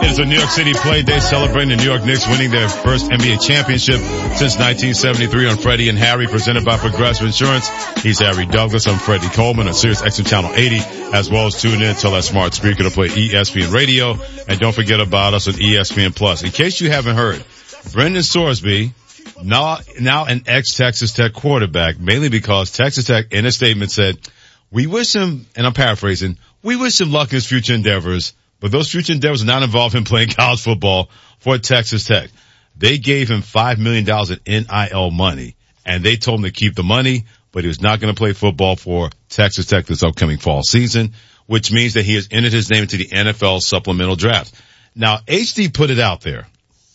It is a New York City play day celebrating the New York Knicks winning their first NBA championship since 1973 on Freddie and Harry, presented by Progressive Insurance. He's Harry Douglas. I'm Freddie Coleman on Sirius XM Channel 80, as well as tune in to that smart speaker to play ESPN Radio. And don't forget about us on ESPN Plus. In case you haven't heard, Brendan Sorsby, now an ex-Texas Tech quarterback, mainly because Texas Tech in a statement said, we wish him, and I'm paraphrasing, we wish him luck in his future endeavors. But those future endeavors did not involve him playing college football for Texas Tech. They gave him $5 million in NIL money, and they told him to keep the money, but he was not going to play football for Texas Tech this upcoming fall season, which means that he has entered his name into the NFL supplemental draft. Now, HD put it out there.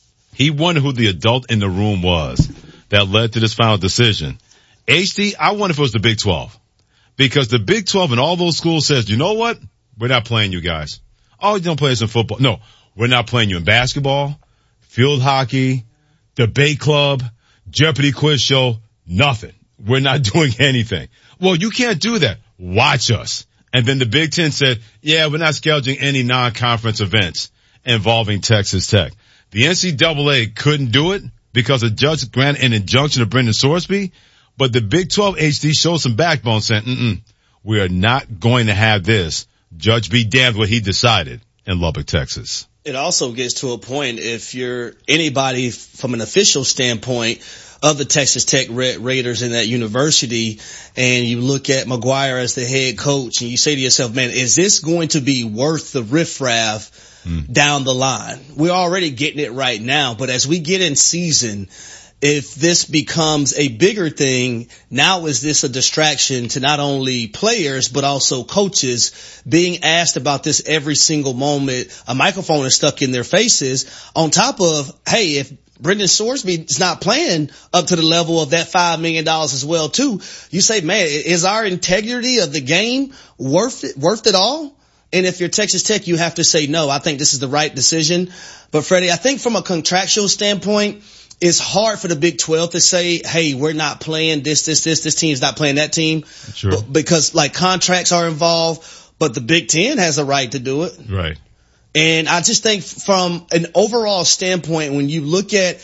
He wondered who the adult in the room was that led to this final decision. HD, I wonder if it was the Big 12. Because the Big 12 and all those schools says, you know what? We're not playing you guys. Oh, you don't play us in football. No, we're not playing you in basketball, field hockey, debate club, Jeopardy quiz show, nothing. We're not doing anything. Well, you can't do that. Watch us. And then the Big Ten said, yeah, we're not scheduling any non-conference events involving Texas Tech. The NCAA couldn't do it because a judge granted an injunction to Brendan Sorsby, but the Big 12 HD showed some backbone saying, we are not going to have this. Judge be damned what he decided in Lubbock, Texas. It also gets to a point, if you're anybody from an official standpoint of the Texas Tech Raiders in that university, and you look at McGuire as the head coach, and you say to yourself, man, is this going to be worth the riffraff down the line? We're already getting it right now, but as we get in season, if this becomes a bigger thing, now is this a distraction to not only players but also coaches being asked about this every single moment? A microphone is stuck in their faces, on top of, hey, if Brendan Sorsby is not playing up to the level of that $5 million as well too, you say, man, is our integrity of the game worth it all? And if you're Texas Tech, you have to say, no, I think this is the right decision. But Freddie, I think from a contractual standpoint, it's hard for the Big 12 to say, hey, we're not playing this team's not playing that team. Sure. Because like contracts are involved, but the Big 10 has a right to do it. Right. And I just think from an overall standpoint, when you look at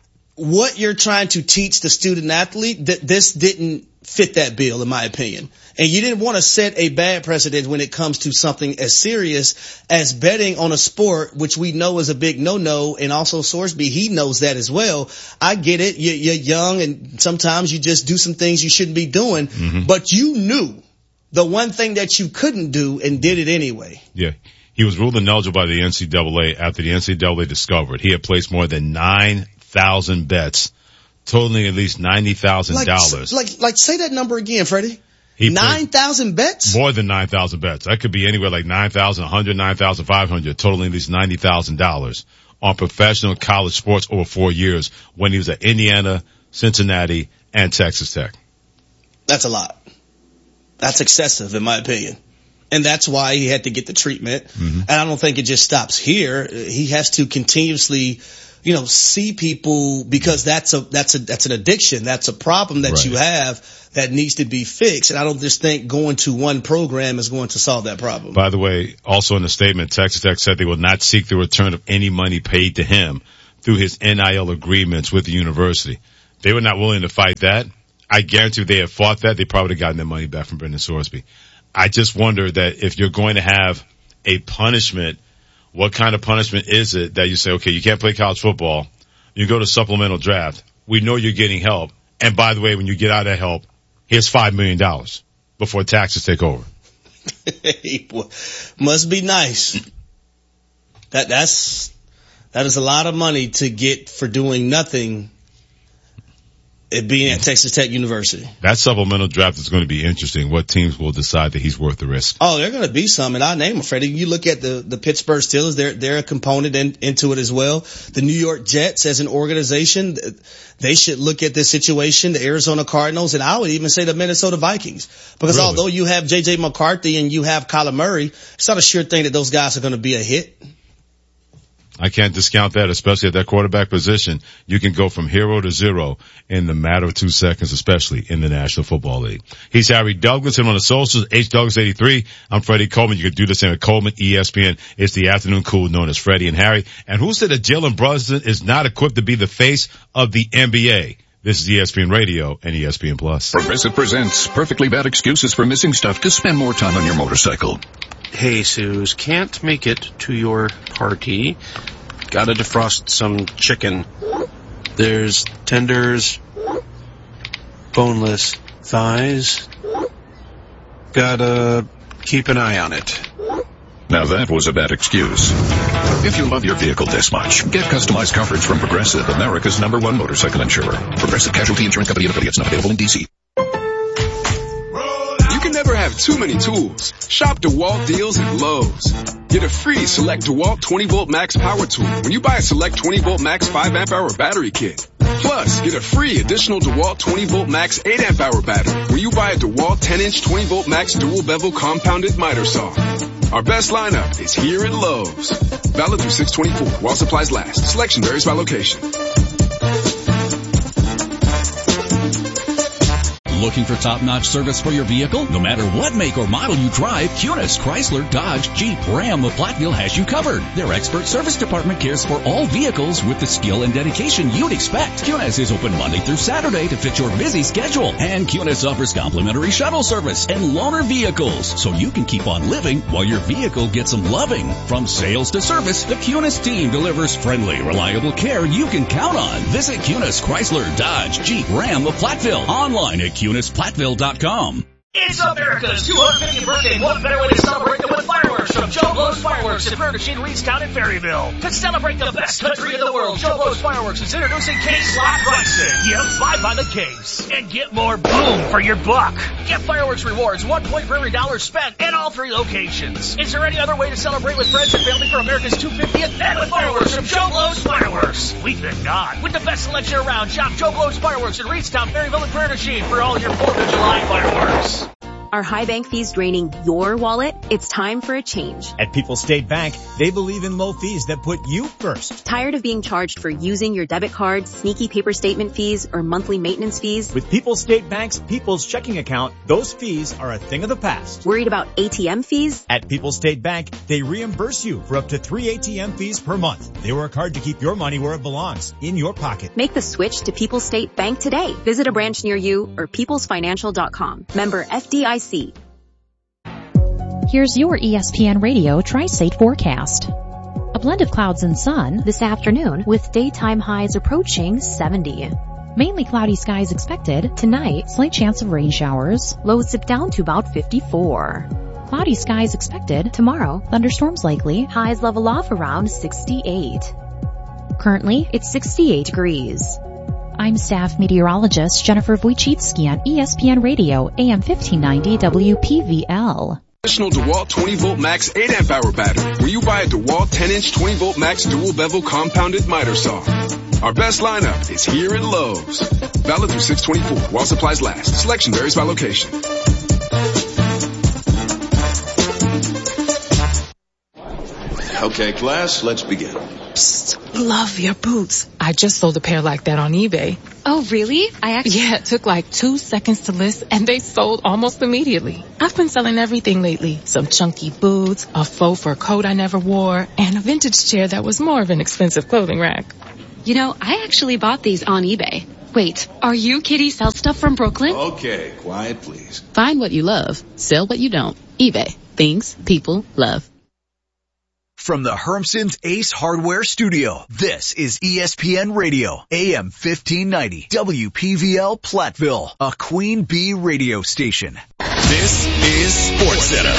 what you're trying to teach the student athlete, that this didn't fit that bill, in my opinion. And you didn't want to set a bad precedent when it comes to something as serious as betting on a sport, which we know is a big no-no. And also Sorsby, he knows that as well. I get it. You're young and sometimes you just do some things you shouldn't be doing, but you knew the one thing that you couldn't do and did it anyway. Yeah. He was ruled ineligible by the NCAA after the NCAA discovered he had placed more than 9,000 bets, totaling at least $90,000. Like say that number again, Freddie. 9,000 bets? More than 9,000 bets. That could be anywhere like 9,000, 100, 9,500, totaling at least $90,000 on professional college sports over 4 years when he was at Indiana, Cincinnati, and Texas Tech. That's a lot. That's excessive in my opinion. And that's why he had to get the treatment. And I don't think it just stops here. He has to continuously, see people, because that's an addiction. That's a problem that you have that needs to be fixed. And I don't just think going to one program is going to solve that problem. By the way, also in the statement, Texas Tech said they will not seek the return of any money paid to him through his NIL agreements with the university. They were not willing to fight that. I guarantee if they had fought that, they probably would have gotten their money back from Brendan Sorsby. I just wonder that if you're going to have a punishment, what kind of punishment is it that you say, okay, you can't play college football, you go to supplemental draft, we know you're getting help, and by the way, when you get out of that help, here's $5 million before taxes take over. Must be nice. That is a lot of money to get for doing nothing. It being at Texas Tech University. That supplemental draft is going to be interesting. What teams will decide that he's worth the risk? Oh, there are going to be some, and I'll name them, Freddie. You look at the Pittsburgh Steelers, they're a component into it as well. The New York Jets as an organization, they should look at this situation. The Arizona Cardinals, and I would even say the Minnesota Vikings. Because although you have J.J. McCarthy and you have Kyler Murray, it's not a sure thing that those guys are going to be a hit. I can't discount that, especially at that quarterback position. You can go from hero to zero in the matter of 2 seconds, especially in the National Football League. He's Harry Douglas, and on the socials, HDouglas83. I'm Freddie Coleman. You can do the same at Coleman, ESPN. It's the afternoon cool known as Freddie and Harry. And who said that Jalen Brunson is not equipped to be the face of the NBA? This is ESPN Radio and ESPN Plus. Progressive presents perfectly bad excuses for missing stuff to spend more time on your motorcycle. Hey, Suze, can't make it to your party. Gotta defrost some chicken. There's tenders, boneless thighs. Gotta keep an eye on it. Now that was a bad excuse. If you love your vehicle this much, get customized coverage from Progressive, America's #1 motorcycle insurer. Progressive Casualty Insurance Company and affiliates, not available in D.C. You can never have too many tools. Shop DeWalt deals at Lowe's. Get a free Select DeWalt 20-volt max power tool when you buy a Select 20-volt max 5-amp-hour battery kit. Plus, get a free additional DeWalt 20-volt max 8-amp-hour battery when you buy a DeWalt 10-inch 20-volt max dual-bevel compounded miter saw. Our best lineup is here at Lowe's. Valid through 6/24 while supplies last. Selection varies by location. Looking for top-notch service for your vehicle? No matter what make or model you drive, Kunis, Chrysler, Dodge, Jeep, Ram of Platteville has you covered. Their expert service department cares for all vehicles with the skill and dedication you'd expect. Kunis is open Monday through Saturday to fit your busy schedule. And Kunis offers complimentary shuttle service and loaner vehicles, so you can keep on living while your vehicle gets some loving. From sales to service, the Kunis team delivers friendly, reliable care you can count on. Visit Kunis, Chrysler, Dodge, Jeep, Ram of Platteville. Online at KunisPlatteville.com. It's America's 250th birthday, and what better way to celebrate than with fireworks from Joe Blow's Fireworks in Furnishing, Reedstown, and Ferryville. To celebrate the best country in the world, Joe Blow's Fireworks is introducing case lot pricing. Give 5 by the case and get more boom for your buck. Get fireworks rewards, 1 point for every $1 spent at all 3 locations. Is there any other way to celebrate with friends and family for America's 250th and with fireworks from Joe Blow's Fireworks? We think not. With the best selection around, shop Joe Blow's Fireworks in Reedstown, Ferryville, and Furnishing for all your 4th of July fireworks. Are high bank fees draining your wallet? It's time for a change. At People's State Bank, they believe in low fees that put you first. Tired of being charged for using your debit card, sneaky paper statement fees, or monthly maintenance fees? With People's State Bank's People's Checking Account, those fees are a thing of the past. Worried about ATM fees? At People's State Bank, they reimburse you for up to 3 ATM fees per month. They work hard to keep your money where it belongs, in your pocket. Make the switch to People's State Bank today. Visit a branch near you or peoplesfinancial.com. Member FDIC. Here's your ESPN Radio Tri-State forecast. A blend of clouds and sun this afternoon with daytime highs approaching 70. Mainly cloudy skies expected. Tonight, slight chance of rain showers. Lows dip down to about 54. Cloudy skies expected. Tomorrow, thunderstorms likely. Highs level off around 68. Currently, it's 68 degrees. I'm staff meteorologist Jennifer Wojcicki on ESPN Radio, AM 1590 WPVL. Additional DeWalt 20-volt max 8-amp-hour battery when you buy a DeWalt 10-inch 20-volt max dual-bevel compounded miter saw. Our best lineup is here at Lowe's. Valid through 6/24 while supplies last. Selection varies by location. Okay, class, let's begin. Psst, love your boots. I just sold a pair like that on eBay. Oh, really? Yeah, it took like 2 seconds to list and they sold almost immediately. I've been selling everything lately. Some chunky boots, a faux fur coat I never wore, and a vintage chair that was more of an expensive clothing rack. You know, I actually bought these on eBay. Wait, are you Kitty Sell Stuff from Brooklyn? Okay, quiet please. Find what you love, sell what you don't. eBay. Things people love. From the Hermson's Ace Hardware Studio, this is ESPN Radio, AM 1590, WPVL Platteville, a Queen Bee radio station. This is SportsCenter.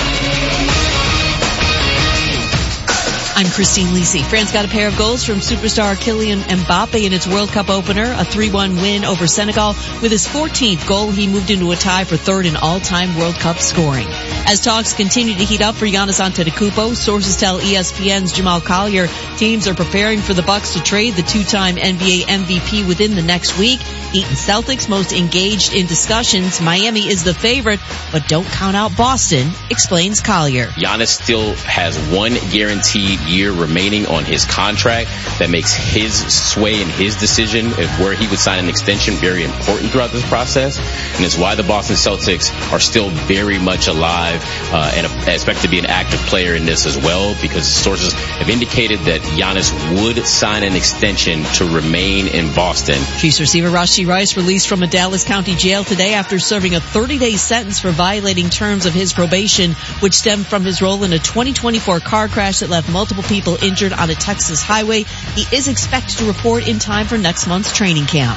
I'm Christine Lisi. France got a pair of goals from superstar Kylian Mbappe in its World Cup opener, a 3-1 win over Senegal. With his 14th goal, he moved into a tie for third in all-time World Cup scoring. As talks continue to heat up for Giannis Antetokounmpo, sources tell ESPN's Jamal Collier teams are preparing for the Bucks to trade the two-time NBA MVP within the next week. Heat and Celtics most engaged in discussions. Miami is the favorite, but don't count out Boston, explains Collier. Giannis still has one guaranteed year remaining on his contract. That makes his sway and his decision of where he would sign an extension very important throughout this process. And it's why the Boston Celtics are still very much alive and expect to be an active player in this as well, because sources have indicated that Giannis would sign an extension to remain in Boston. Chiefs receiver Rashee Rice released from a Dallas County jail today after serving a 30-day sentence for violating terms of his probation, which stemmed from his role in a 2024 car crash that left multiple people injured on a Texas highway. He is expected to report in time for next month's training camp.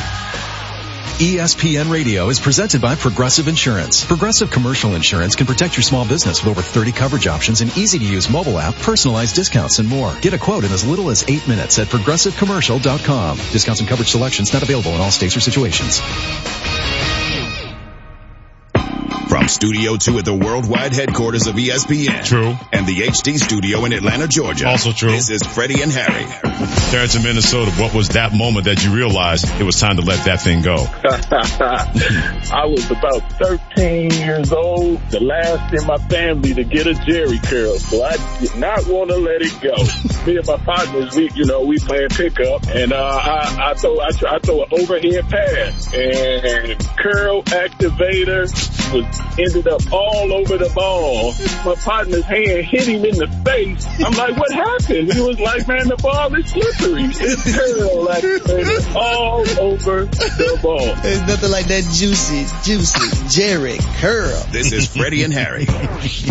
ESPN Radio is presented by Progressive Insurance. Progressive Commercial Insurance can protect your small business with over 30 coverage options, an easy-to-use mobile app, personalized discounts, and more. Get a quote in as little as 8 minutes at ProgressiveCommercial.com. Discounts and coverage selections not available in all states or situations. From Studio 2 at the worldwide headquarters of ESPN. True. And the HD studio in Atlanta, Georgia. Also true. This is Freddie and Harry. Terrence in Minnesota, what was that moment that you realized it was time to let that thing go? I was about 13 years old, the last in my family to get a Jerry curl, so I did not want to let it go. Me and my partners, we playing pickup, and I throw an overhead pass, and curl activator ended up all over the ball. My partner's hand hit him in the face. I'm like, what happened? He was like, man, the ball is slippery. It's curl activator all over the ball. There's nothing like that juicy Jerry curl. This is Freddie and Harry.